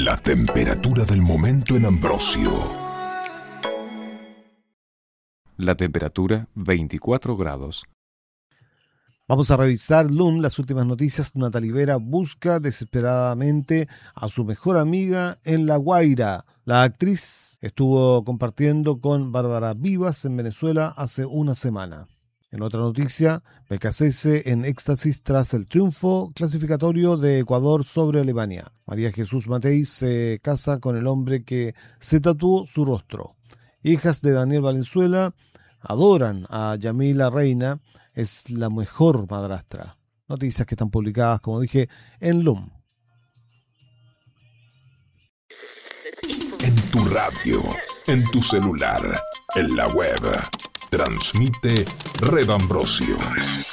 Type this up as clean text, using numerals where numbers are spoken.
La temperatura del momento en Ambrosio. La temperatura 24 grados. Vamos a revisar LUM, las últimas noticias. Natalie Vera busca desesperadamente a su mejor amiga en La Guaira. La actriz estuvo compartiendo con Bárbara Vivas en Venezuela hace una semana. En otra noticia, Becasese en éxtasis tras el triunfo clasificatorio de Ecuador sobre Alemania. María Jesús Matei se casa con el hombre que se tatuó su rostro. Hijas de Daniel Valenzuela adoran a Yamila Reina, es la mejor madrastra. Noticias que están publicadas, como dije, en LUM. En tu radio, en tu celular, en la web. Transmite Red Ambrosio.